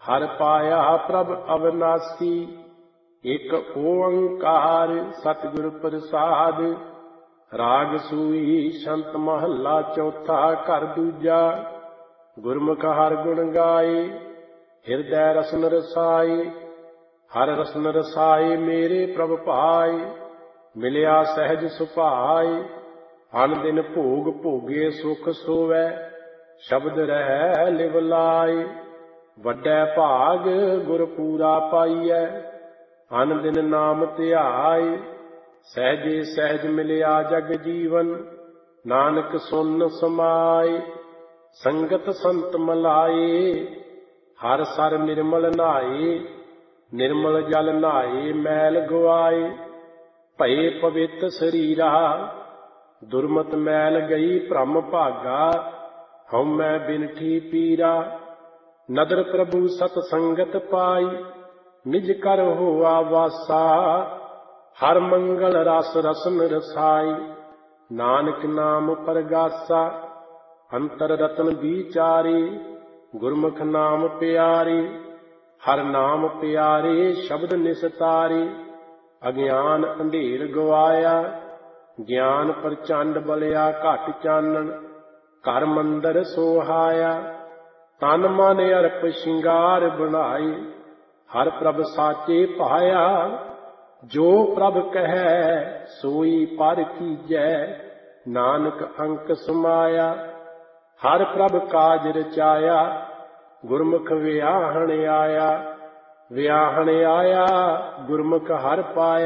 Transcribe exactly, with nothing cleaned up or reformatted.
हर पाया प्रभ अविनाशी। एक ओंकार सतगुर प्रसाद। राग सूई संत महला चौथा। घर दूजा गुरमुख हर गुण गाए। हिरदै रसन रसाए। हर रसन रसाए मेरे प्रभ पाए। मिलिया सहज सुभाए। अन दिन भोग भोगे सुख सोवै। शब्द रहै लिव लाए। ਵੱਡਾ ਭਾਗ ਗੁਰ ਪੂਰਾ ਪਾਈਐ। ਅਨ ਦਿਨ ਨਾਮ ਧਿਆਏ। ਸਹਿਜੇ ਸਹਿਜ ਮਿਲਿਆ ਜਗ ਜੀਵਨ। ਨਾਨਕ ਸੁਨ ਸਮਾਏ। ਸੰਗਤ ਸੰਤ ਮਲਾਏ। ਹਰ ਸਰ ਨਿਰਮਲ ਨਾਏ। ਨਿਰਮਲ ਜਲ ਨਾਏ ਮੈਲ ਗਵਾਏ। ਭਏ ਪਵਿੱਤ ਸਰੀਰਾ। ਦੁਰਮਤ ਮੈਲ ਗਈ ਭ੍ਰਮ ਭਾਗਾ। ਹਉਮੈ ਬਿਨਠੀ ਪੀਰਾ। ਨਦਰ ਪ੍ਰਭੂ ਸਤ ਸੰਗਤ ਪਾਈ। ਨਿਜ ਕਰ ਹੋਆ ਵਾਸਾ। ਹਰ ਮੰਗਲ ਰਸ ਰਸਨ ਰਸਾਈ। ਨਾਨਕ ਨਾਮ ਪਰਗਾਸਾ। ਅੰਤਰ ਰਤਨ ਵਿਚਾਰੇ। ਗੁਰਮੁਖ ਨਾਮ ਪਿਆਰੇ। ਹਰ ਨਾਮ ਪਿਆਰੇ ਸ਼ਬਦ ਨਿਸਤਾਰੇ। ਅਗਿਆਨ ਅੰਧੇਰ ਗਵਾਇਆ। ਗਿਆਨ ਪ੍ਰਚੰਡ ਬਲਿਆ ਘਟ ਚਾਨਣ। ਘਰ ਮੰਦਰ ਸੋਹਾਇਆ। ਤਨ ਮਨ ਅਰਪ ਸ਼ਿੰਗਾਰ ਬਣਾਏ। ਹਰ ਪ੍ਰਭ ਸਾਚੇ ਪਾਇਆ। ਜੋ ਪ੍ਰਭ ਕਹੈ ਸੋਈ ਪਰ ਕੀਜੈ। ਨਾਨਕ ਅੰਕ ਸਮਾਇਆ। ਹਰ ਪ੍ਰਭ ਕਾਜ ਰਚਾਇਆ। ਗੁਰਮੁਖ ਵਿਆਹਣ ਆਇਆ। ਵਿਆਹਣ ਆਇਆ ਗੁਰਮੁਖ ਹਰ ਪਾਇਆ।